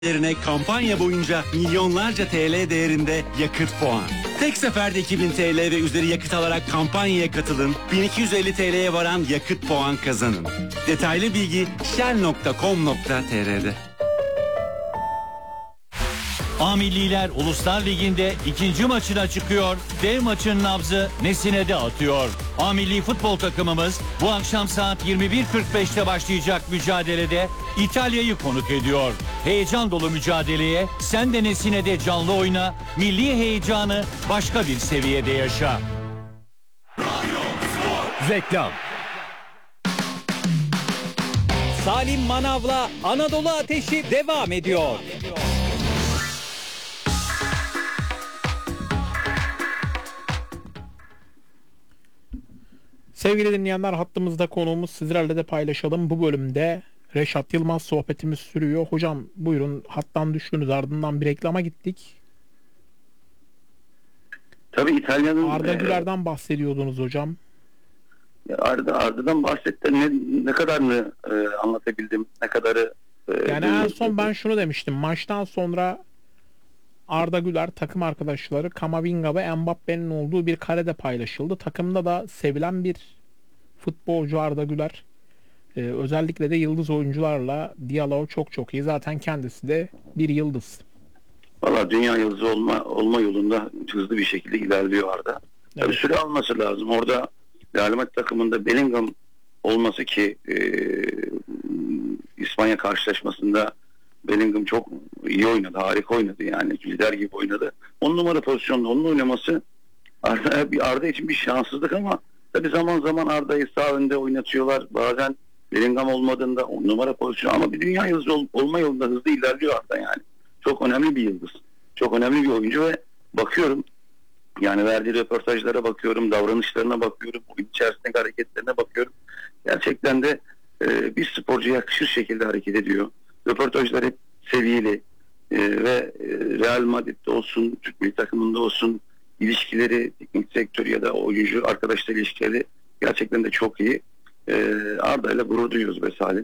Yerine kampanya boyunca milyonlarca TL değerinde yakıt puan. Tek seferde 2000 TL ve üzeri yakıt alarak kampanyaya katılın. 1250 TL'ye varan yakıt puan kazanın. Detaylı bilgi shell.com.tr'de. A Milliler Uluslar Ligi'nde ikinci maçına çıkıyor. Dev maçın nabzı Nesine'de atıyor. A Milli futbol takımımız bu akşam saat 21.45'te başlayacak mücadelede İtalya'yı konuk ediyor. Heyecan dolu mücadeleye sen de Nesine'de canlı oyna, milli heyecanı başka bir seviyede yaşa. Reklam. Salim Manav'la Anadolu Ateşi devam ediyor. Sevgili dinleyenler, hattımızda konuğumuz, sizlerle de paylaşalım. Bu bölümde Reşat Yılmaz sohbetimiz sürüyor. Hocam buyurun, hattan düştünüz, ardından bir reklama gittik. Tabii İtalya'nın... Arda Güler'den bahsediyordunuz hocam. Arda'dan bahsetti. Ne kadarını anlatabildim, ne kadarı... Yani en son ben şunu demiştim. Maçtan sonra Arda Güler, takım arkadaşları Kamavinga ve Mbappe'nin olduğu bir karede paylaşıldı. Takımda da sevilen bir futbolcu Arda Güler. Özellikle de yıldız oyuncularla diyaloğu çok iyi. Zaten kendisi de bir yıldız. Valla dünya yıldızı olma yolunda hızlı bir şekilde ilerliyor Arda. Evet. Tabii süre alması lazım. Orada Real Madrid takımında Bellingham olması ki İspanya karşılaşmasında Bellingham çok iyi oynadı, harika oynadı, yani lider gibi oynadı. 10 numara pozisyonda onun oynaması Arda için bir şanssızlık, ama tabii zaman zaman Arda'yı sağ önde oynatıyorlar. Bazen Bellingham olmadığında 10 numara pozisyon, ama bir dünya yıldızı olma yolunda hızlı ilerliyor Arda yani. Çok önemli bir yıldız. Çok önemli bir oyuncu ve bakıyorum, yani verdiği röportajlara bakıyorum, davranışlarına bakıyorum, oyun içerisindeki hareketlerine bakıyorum. Gerçekten de bir sporcuya yakışır şekilde hareket ediyor. Röportajlar hep seviyeli ve Real Madrid'de olsun, Türk milli takımında olsun, ilişkileri, teknik sektör ya da oyuncu arkadaşlar ilişkileri gerçekten de çok iyi. Arda ile gurur duyuyoruz be Salim.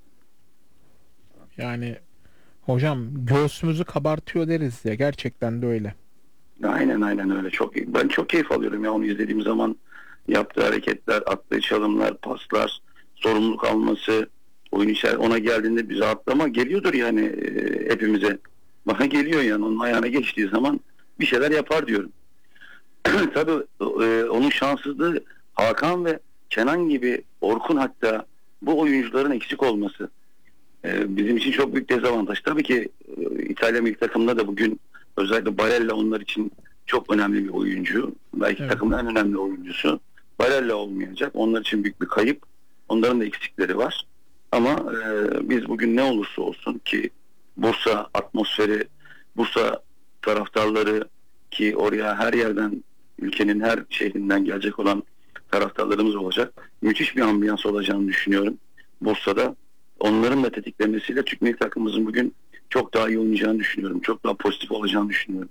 Yani hocam göğsümüzü kabartıyor deriz ya, gerçekten de öyle. Aynen öyle. Çok iyi. Ben çok keyif alıyorum ya onu izlediğim zaman. Yaptığı hareketler, attığı çalımlar, paslar, sorumluluk alması, oyun içerisinde ona geldiğinde bir rahatlama geliyordur yani hepimize. Bana geliyor yani, onun ayağına geçtiği zaman bir şeyler yapar diyorum. Tabii onun şanssızlığı Hakan ve Kenan gibi, Orkun, hatta bu oyuncuların eksik olması bizim için çok büyük dezavantaj. Tabii ki İtalya milli takımında da bugün özellikle Barella onlar için çok önemli bir oyuncu. Belki evet, takımın en önemli oyuncusu. Barella olmayacak. Onlar için büyük bir kayıp. Onların da eksikleri var. Ama biz bugün ne olursa olsun ki Bursa atmosferi, Bursa taraftarları, ki oraya her yerden, ülkenin her şehrinden gelecek olan taraftarlarımız olacak. Müthiş bir ambiyans olacağını düşünüyorum Bursa'da. Onların da tetiklemesiyle Türk milli takımımızın bugün çok daha iyi oynayacağını düşünüyorum. Çok daha pozitif olacağını düşünüyorum.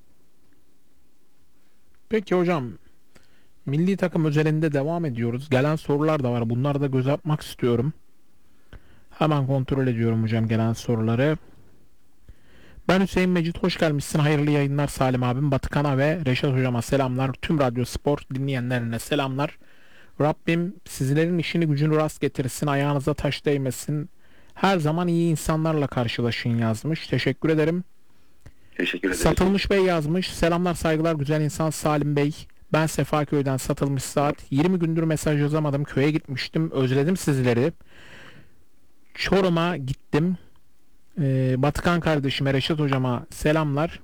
Peki hocam, milli takım özelinde devam ediyoruz. Gelen sorular da var. Bunlara da göz atmak istiyorum. Hemen kontrol ediyorum hocam gelen soruları. Ben Hüseyin Mecit, hoş gelmişsin. Hayırlı yayınlar Salim abim. Batıkan'a ve Reşat hocama selamlar. Tüm Radyo Spor dinleyenlerine selamlar. Rabbim sizlerin işini gücünü rast getirsin. Ayağınıza taş değmesin. Her zaman iyi insanlarla karşılaşın yazmış. Teşekkür ederim. Teşekkür ederim. Satılmış Bey yazmış. Selamlar saygılar güzel insan Salim Bey. Ben Sefaköy'den Satılmış Saat. 20 gündür mesaj yazamadım. Köye gitmiştim. Özledim sizleri. Çorum'a gittim. Batıkan kardeşime, Reşat hocama selamlar.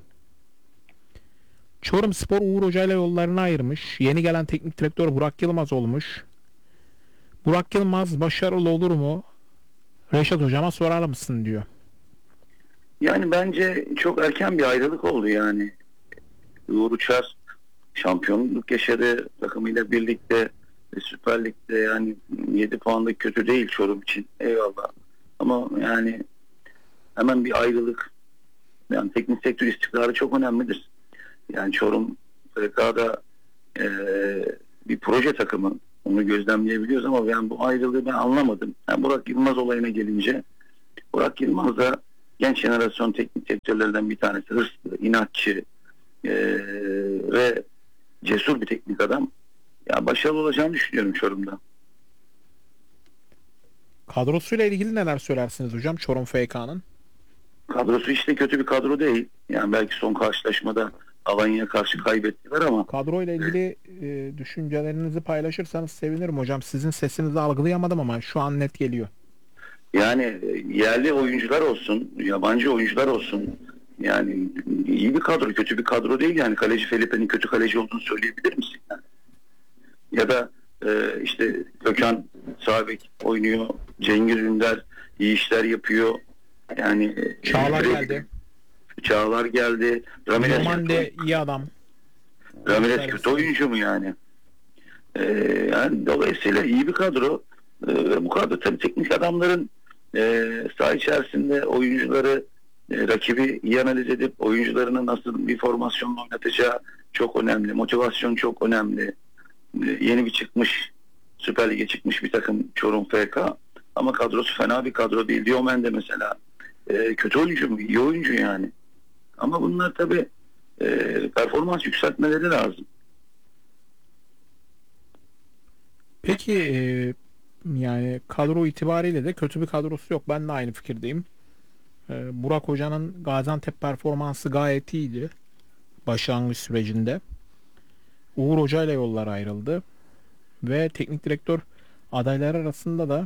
Çorum Spor Uğur Hoca ile yollarını ayırmış. Yeni gelen teknik direktör Burak Yılmaz olmuş. Burak Yılmaz başarılı olur mu? Reşat hocama sorar mısın diyor. Yani bence çok erken bir ayrılık oldu yani. Uğur Uçar şampiyonluk yaşadı takımıyla birlikte ve Süper Lig'de, yani 7 puanlık kötü değil Çorum için, eyvallah. Ama yani hemen bir ayrılık, yani teknik sektör istikrarı çok önemlidir. Yani Çorum FK'da bir proje takımı, onu gözlemleyebiliyoruz, ama yani bu ayrılığı ben anlamadım. Yani Burak Yılmaz olayına gelince, Burak Yılmaz da genç jenerasyon teknik direktörlerden bir tanesi. Hırslı, inatçı ve cesur bir teknik adam. Ya başarılı olacağını düşünüyorum Çorum'da. Kadrosuyla ilgili neler söylersiniz hocam Çorum FK'nın? Kadrosu işte kötü bir kadro değil. Yani belki son karşılaşmada Alanya'ya karşı kaybettiler ama Kadroyla ilgili düşüncelerinizi paylaşırsanız sevinirim hocam. Sizin sesinizi algılayamadım ama şu an net geliyor. yani yerli oyuncular olsun, yabancı oyuncular olsun. Yani iyi bir kadro, kötü bir kadro değil yani. Kaleci Felipe'nin kötü kaleci olduğunu söyleyebilir misin? Yani? Ya da işte Gökhan sağ bek oynuyor. Cengiz Ünder iyi işler yapıyor. Yani Çağlar geldi. Çağlar geldi. Roman de iyi adam. Ramirez kötü oyuncu mu yani? Yani dolayısıyla iyi bir kadro. Bu kadro tabii teknik adamların saha içerisinde oyuncuları rakibi iyi analiz edip oyuncularını nasıl bir formasyonla oynatacağı çok önemli. Motivasyon çok önemli. Yeni bir çıkmış Süper Lig'e çıkmış bir takım Çorum FK ama kadrosu fena bir kadro değil. Diomen de mesela kötü oyuncu mu? İyi oyuncu yani. Ama bunlar tabii performans yükseltmeleri lazım. Peki yani kadro itibariyle de kötü bir kadrosu yok. Ben de aynı fikirdeyim. Burak Hoca'nın Gaziantep performansı gayet iyiydi. Başlangıç sürecinde. Uğur Hoca ile yollar ayrıldı. Ve teknik direktör adayları arasında da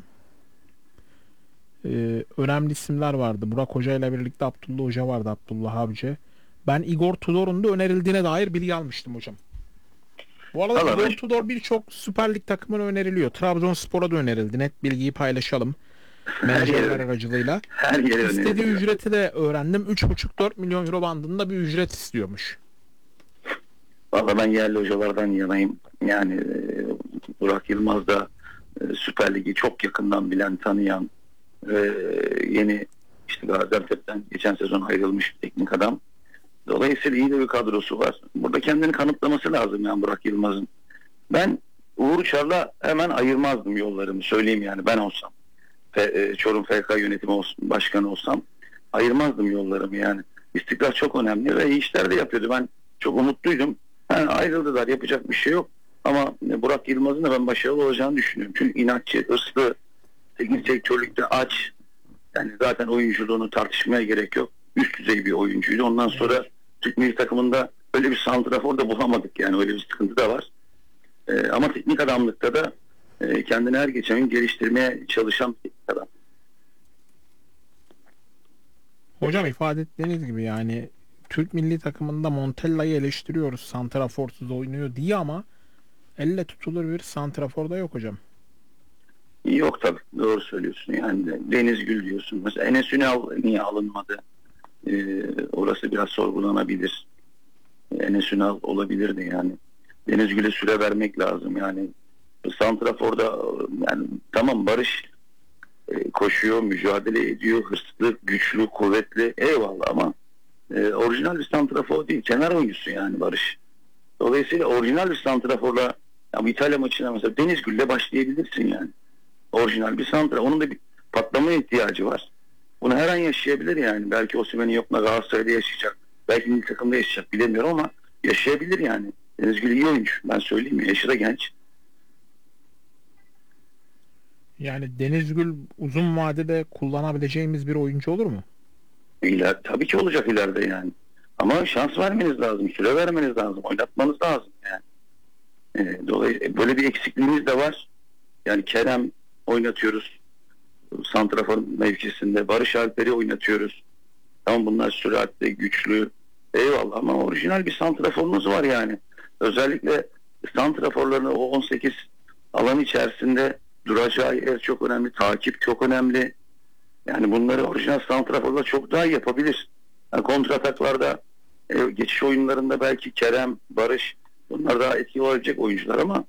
önemli isimler vardı. Burak Hoca ile birlikte Abdullah Hoca vardı. Abdullah Avcı. Ben Igor Tudor'un da önerildiğine dair bilgi almıştım hocam. Bu arada Vallahi Igor Tudor birçok Süper Lig takımına öneriliyor. Trabzonspor'a da önerildi. Net bilgiyi paylaşalım. Menajerler aracılığıyla. Her yere İstediği öneriliyor. ücreti de öğrendim. 3,5-4 milyon euro bandında bir ücret istiyormuş. Valla ben yerli hocalardan yanayım. Yani Burak Yılmaz da Süper Lig'i çok yakından bilen, tanıyan yeni işte Gaziantep'ten geçen sezon ayrılmış bir teknik adam. Dolayısıyla iyi de bir kadrosu var. Burada kendini kanıtlaması lazım yani Burak Yılmaz'ın. Ben Uğur Uçar'la hemen ayırmazdım yollarımı. Söyleyeyim yani ben olsam. Çorum FK yönetimi başkanı olsam ayırmazdım yollarımı yani. İstikrar çok önemli ve iyi işler de yapıyordu. Ben çok umutluydum. Ayrıldılar. Yapacak bir şey yok. Ama Burak Yılmaz'ın da ben başarılı olacağını düşünüyorum. Çünkü inatçı, hırslı, teknik direktörlükte aç. Yani zaten oyunculuğunu tartışmaya gerek yok. Üst düzey bir oyuncuydu. Ondan sonra Türk milli takımında öyle bir santrafor da bulamadık. Yani öyle bir sıkıntı da var. Ama teknik adamlıkta da kendini her geçen gün geliştirmeye çalışan bir teknik adam. Hocam ifade ettiğiniz gibi yani Türk milli takımında Montella'yı eleştiriyoruz. Santraforsuz oynuyor diye ama elle tutulur bir santrafor da yok hocam. Yok tabii. Doğru söylüyorsun. Yani Deniz Gül diyorsun. Mesela Enes Ünal niye alınmadı? Orası biraz sorgulanabilir. Enes Ünal olabilirdi yani. Deniz Gül'e süre vermek lazım yani. Santrafor'da yani tamam Barış koşuyor, mücadele ediyor, hırslı, güçlü, kuvvetli eyvallah ama orijinal bir santrafor değil. Kenar oyuncusu yani Barış. Dolayısıyla orijinal bir santraforla yani İtalya maçına mesela Deniz Gül'le başlayabilirsin yani. Orijinal bir santrafor. Onun da bir patlamaya ihtiyacı var. Bunu her an yaşayabilir yani. Belki Osimhen'in yokluğunda Galatasaray'da yaşayacak. Belki milli takımda yaşayacak bilemiyorum ama yaşayabilir yani. Deniz Gül iyi oyuncu. Ben söyleyeyim ya. Yaşı da genç. Yani Deniz Gül uzun vadede kullanabileceğimiz bir oyuncu olur mu? Tabii ki olacak ileride yani. Ama şans vermeniz lazım. Süre vermeniz lazım. Oynatmanız lazım yani. Dolayısıyla böyle bir eksikliğimiz de var. Yani Kerem oynatıyoruz. Santrafor mevkisinde. Barış Alper'i oynatıyoruz. Tamam bunlar süratli, güçlü. Eyvallah ama orijinal bir santraforumuz var yani. Özellikle santraforlarını o 18 alan içerisinde duracağı yer çok önemli. Takip çok önemli. Yani bunları orijinal santraforlar çok daha iyi yapabilir. Yani kontrataklarda geçiş oyunlarında belki Kerem, Barış bunlar daha etkili olabilecek oyuncular ama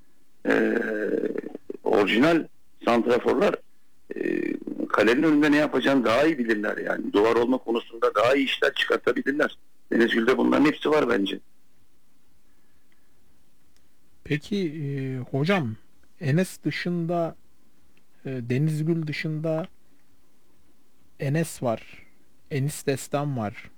orijinal santraforlar kalenin önünde ne yapacağını daha iyi bilirler yani. Duvar olma konusunda daha iyi işler çıkartabilirler. Deniz Gül'de bunların hepsi var bence. Peki hocam Enes dışında Deniz Gül dışında Enes var. Enis Destan var.